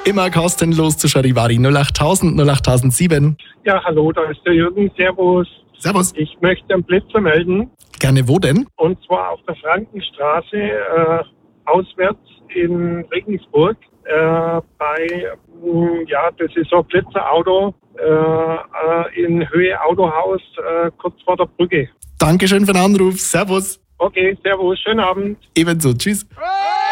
Immer kostenlos zu Charivari 08000 08007. Ja, hallo, da ist der Jürgen. Servus. Servus. Ich möchte einen Blitzer melden. Gerne wo denn? Und zwar auf der Frankenstraße, auswärts in Regensburg. Das ist so ein Blitzerauto in Höhe Autohaus, kurz vor der Brücke. Dankeschön für den Anruf. Servus. Okay, servus, schönen Abend. Ebenso. Tschüss.